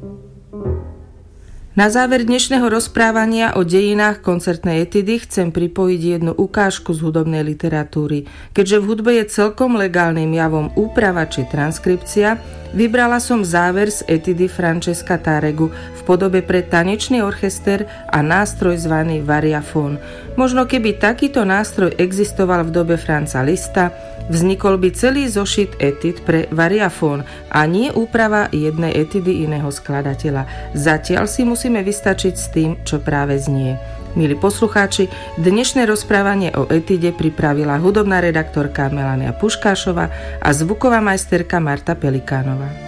Na záver dnešného rozprávania o dejinách koncertnej etidy chcem pripojiť jednu ukážku z hudobnej literatúry. Keďže v hudbe je celkom legálnym javom úprava či transkripcia, vybrala som záver z etidy Francesca Taregu v podobe pre tanečný orchester a nástroj zvaný variafón. Možno keby takýto nástroj existoval v dobe Franza Liszta, vznikol by celý zošit etid pre variafón a nie úprava jednej etidy iného skladateľa. Zatiaľ si musíme vystačiť s tým, čo práve znie. Milí poslucháči, dnešné rozprávanie o etide pripravila hudobná redaktorka Melania Puškášová a zvuková majsterka Marta Pelikánová.